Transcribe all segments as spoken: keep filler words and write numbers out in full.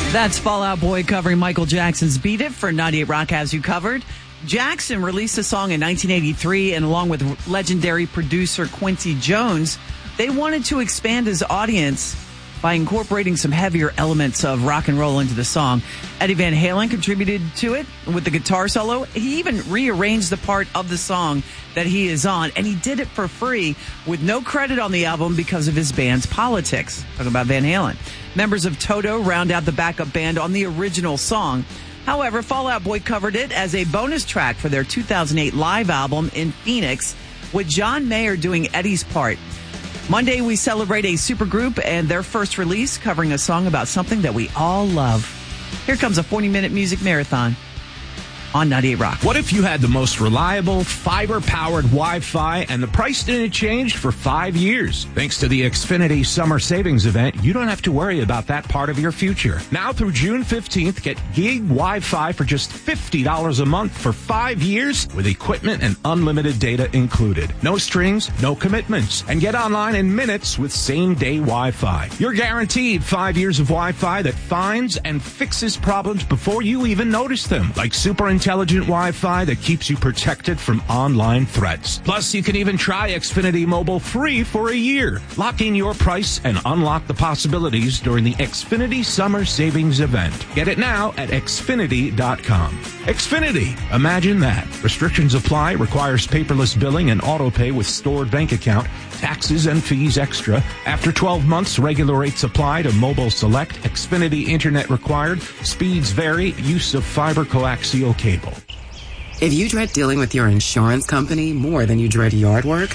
That's Fall Out Boy covering Michael Jackson's Beat It for ninety-eight Rock Has You Covered. Jackson released the song in nineteen eighty-three, and along with legendary producer Quincy Jones, they wanted to expand his audience by incorporating some heavier elements of rock and roll into the song. Eddie Van Halen contributed to it with the guitar solo. He even rearranged the part of the song that he is on, and he did it for free with no credit on the album because of his band's politics. Talking about Van Halen. Members of Toto round out the backup band on the original song. However, Fall Out Boy covered it as a bonus track for their two thousand eight live album in Phoenix, with John Mayer doing Eddie's part. Monday, we celebrate a supergroup and their first release, covering a song about something that we all love. Here comes a forty-minute music marathon on ninety-eight Rock. What if you had the most reliable, fiber-powered Wi-Fi and the price didn't change for five years? Thanks to the Xfinity Summer Savings Event, you don't have to worry about that part of your future. Now through June fifteenth, get gig Wi-Fi for just fifty dollars a month for five years with equipment and unlimited data included. No strings, no commitments, and get online in minutes with same-day Wi-Fi. You're guaranteed five years of Wi-Fi that finds and fixes problems before you even notice them, like super intelligent Wi-Fi that keeps you protected from online threats. Plus, you can even try Xfinity Mobile free for a year. Lock in your price and unlock the possibilities during the Xfinity Summer Savings Event. Get it now at Xfinity dot com. Xfinity. Imagine that. Restrictions apply. Requires paperless billing and auto pay with stored bank account. Taxes and fees extra. After twelve months, regular rates apply to Mobile Select. Xfinity Internet required. Speeds vary. Use of fiber coaxial cable. If you dread dealing with your insurance company more than you dread yard work,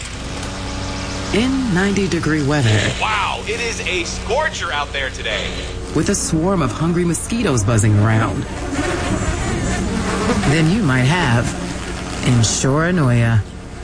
in ninety degree weather. Wow, it is a scorcher out there today. With a swarm of hungry mosquitoes buzzing around, then you might have Insuranoia.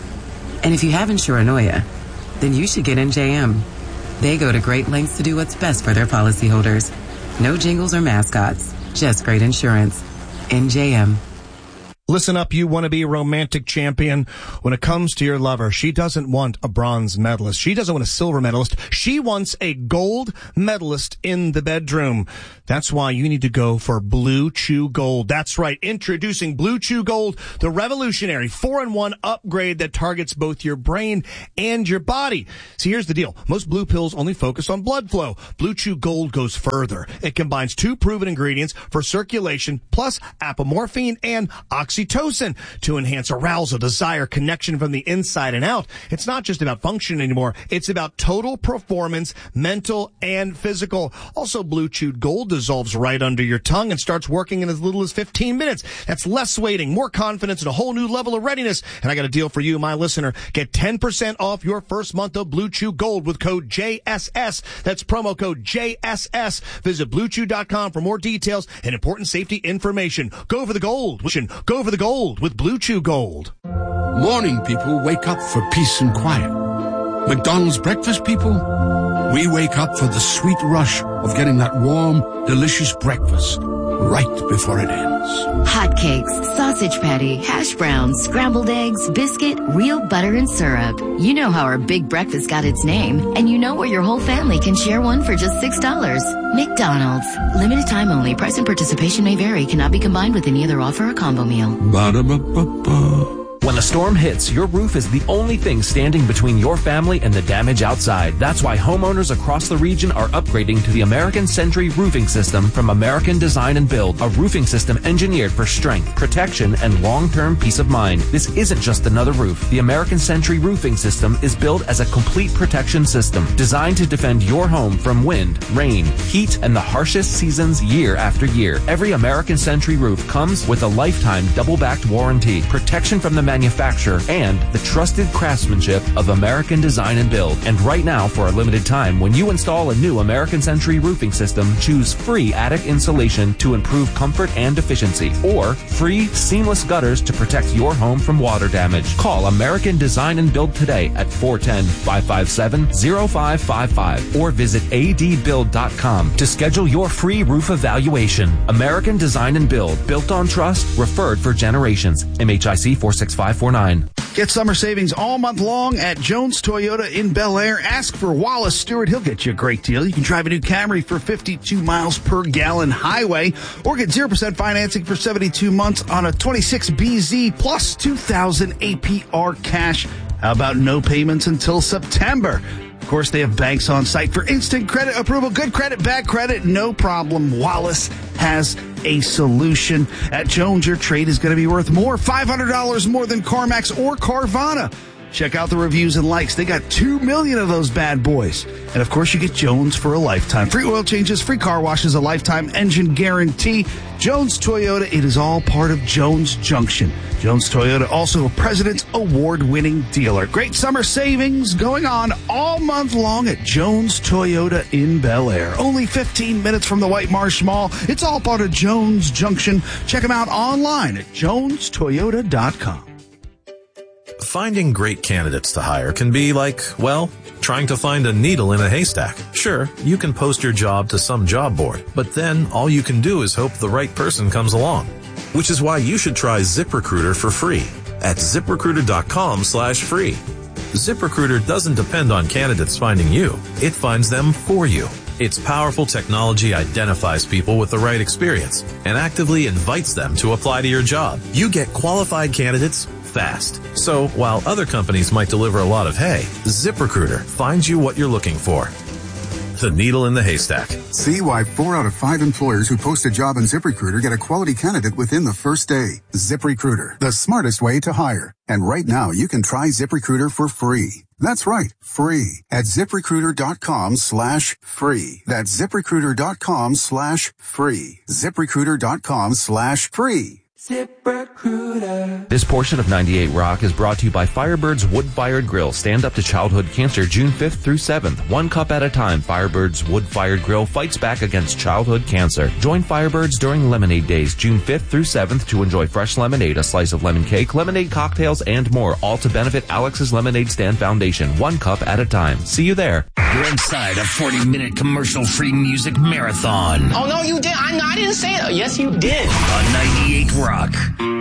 And if you have Insuranoia, then you should get N J M. They go to great lengths to do what's best for their policyholders. No jingles or mascots, just great insurance. N J M. Listen up, you want to be a romantic champion. When it comes to your lover, she doesn't want a bronze medalist. She doesn't want a silver medalist. She wants a gold medalist in the bedroom. That's why you need to go for Blue Chew Gold. That's right. Introducing Blue Chew Gold, the revolutionary four in one upgrade that targets both your brain and your body. See, here's the deal. Most blue pills only focus on blood flow. Blue Chew Gold goes further. It combines two proven ingredients for circulation plus apomorphine and oxytocin to enhance arousal, desire, connection from the inside and out. It's not just about function anymore. It's about total performance, mental and physical. Also, Blue Chewed Gold dissolves right under your tongue and starts working in as little as fifteen minutes. That's less waiting, more confidence, and a whole new level of readiness. And I got a deal for you, my listener. Get ten percent off your first month of Blue Chew Gold with code J S S. That's promo code J S S. Visit blue chew dot com for more details and important safety information. Go for the gold. Go for the gold with Blue Chew Gold. Morning people wake up for peace and quiet. McDonald's breakfast people, we wake up for the sweet rush of getting that warm, delicious breakfast right before it ends. Hotcakes, sausage patty, hash browns, scrambled eggs, biscuit, real butter and syrup. You know how our big breakfast got its name, and you know where your whole family can share one for just six dollars. McDonald's. Limited time only. Price and participation may vary. Cannot be combined with any other offer or combo meal. Ba-da-ba-ba-ba. When a storm hits, your roof is the only thing standing between your family and the damage outside. That's why homeowners across the region are upgrading to the American Century Roofing System from American Design and Build, a roofing system engineered for strength, protection, and long-term peace of mind. This isn't just another roof. The American Century Roofing System is built as a complete protection system designed to defend your home from wind, rain, heat, and the harshest seasons year after year. Every American Century roof comes with a lifetime double-backed warranty, protection from the manufacturer, and the trusted craftsmanship of American Design and Build. And right now, for a limited time, when you install a new American Century Roofing System, choose free attic insulation to improve comfort and efficiency, or free seamless gutters to protect your home from water damage. Call American Design and Build today at four one zero, five five seven, zero five five five or visit A D build dot com to schedule your free roof evaluation. American Design and Build, built on trust, referred for generations. M H I C four six five four nine. Get summer savings all month long at Jones Toyota in Bel Air. Ask for Wallace Stewart. He'll get you a great deal. You can drive a new Camry for fifty-two miles per gallon highway, or get zero percent financing for seventy-two months on a twenty-six B Z plus two thousand A P R cash. How about no payments until September? Of course, they have banks on site for instant credit approval. Good credit, bad credit, no problem. Wallace has a solution. At Jones, your trade is going to be worth more. five hundred dollars more than CarMax or Carvana. Check out the reviews and likes. They got two million of those bad boys. And, of course, you get Jones for a lifetime. Free oil changes, free car washes, a lifetime engine guarantee. Jones Toyota, it is all part of Jones Junction. Jones Toyota, also a President's Award-winning dealer. Great summer savings going on all month long at Jones Toyota in Bel Air. Only fifteen minutes from the White Marsh Mall. It's all part of Jones Junction. Check them out online at jones toyota dot com. Finding great candidates to hire can be like, well, trying to find a needle in a haystack. Sure, you can post your job to some job board, but then all you can do is hope the right person comes along. Which is why you should try ZipRecruiter for free at ZipRecruiter.com slash free. ZipRecruiter doesn't depend on candidates finding you. It finds them for you. Its powerful technology identifies people with the right experience and actively invites them to apply to your job. You get qualified candidates fast. So while other companies might deliver a lot of hay, ZipRecruiter finds you what you're looking for. The needle in the haystack. See why four out of five employers who post a job on ZipRecruiter get a quality candidate within the first day. ZipRecruiter, the smartest way to hire. And right now, you can try ZipRecruiter for free. That's right, free at ZipRecruiter.com slash free. That's ZipRecruiter.com slash free. ZipRecruiter.com slash free. ZipRecruiter. This portion of ninety-eight Rock is brought to you by Firebird's Wood-Fired Grill. Stand up to childhood cancer June fifth through seventh. One cup at a time, Firebird's Wood-Fired Grill fights back against childhood cancer. Join Firebirds during Lemonade Days June fifth through seventh to enjoy fresh lemonade, a slice of lemon cake, lemonade cocktails, and more, all to benefit Alex's Lemonade Stand Foundation. One cup at a time. See you there. You're inside a forty-minute commercial-free music marathon. Oh, no, you did. I, no, I didn't say it. Yes, you did. On ninety-eight Rock.